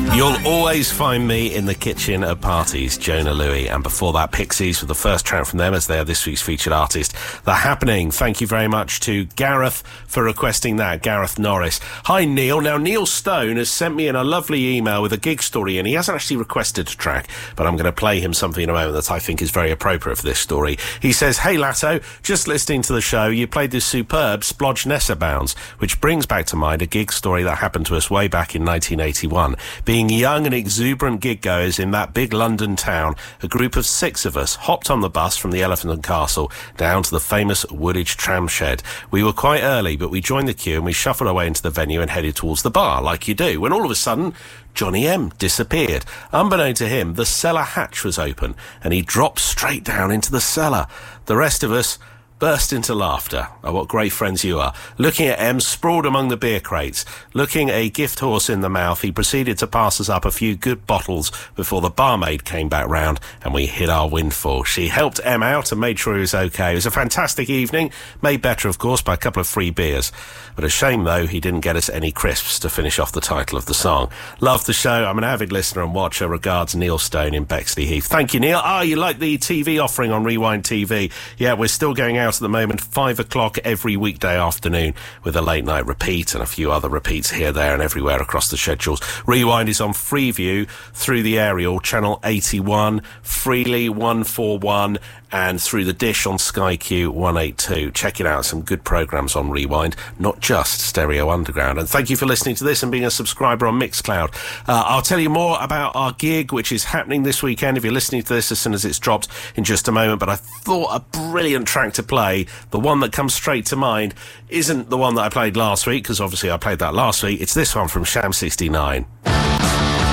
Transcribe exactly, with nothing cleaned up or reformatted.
You'll always find me in the kitchen at parties, Jonah Louie, and before that, Pixies with the first track from them as they are this week's featured artist. The Happening. Thank you very much to Gareth for requesting that, Gareth Norris. Hi, Neil. Now, Neil Stone has sent me in a lovely email with a gig story, and he hasn't actually requested a track, but I'm going to play him something in a moment that I think is very appropriate for this story. He says, "Hey, Latto, just listening to the show, you played this superb Splodge Nessa Bounds, which brings back to mind a gig story that happened to us way back in nineteen eighty-one. Being young and exuberant gig goers in that big London town, a group of six of us hopped on the bus from the Elephant and Castle down to the famous Woolwich tram shed. We were quite early, but we joined the queue and we shuffled our way into the venue and headed towards the bar, like you do, when all of a sudden, Johnny M disappeared. Unbeknown to him, the cellar hatch was open, and he dropped straight down into the cellar. The rest of us burst into laughter. Oh, what great friends you are. Looking at M sprawled among the beer crates. Looking a gift horse in the mouth, he proceeded to pass us up a few good bottles before the barmaid came back round and we hit our windfall. She helped M out and made sure he was okay. It was a fantastic evening, made better, of course, by a couple of free beers. But a shame, though, he didn't get us any crisps to finish off the title of the song. Love the show. I'm an avid listener and watcher. Regards, Neil Stone in Bexley Heath." Thank you, Neil. Ah, you like the T V offering on Rewind T V? Yeah, we're still going out at the moment, five o'clock every weekday afternoon, with a late night repeat and a few other repeats here, there and everywhere across the schedules. Rewind is on Freeview through the aerial, channel eighty-one, Freely one forty-one, and through the dish on Sky Q one eighty-two. Check it out, some good programmes on Rewind, not just Stereo Underground. And thank you for listening to this and being a subscriber on Mixcloud. Uh, I'll tell you more about our gig, which is happening this weekend, if you're listening to this as soon as it's dropped, in just a moment. But I thought a brilliant track to play, the one that comes straight to mind, isn't the one that I played last week, because obviously I played that last week. It's this one from Sham sixty-nine.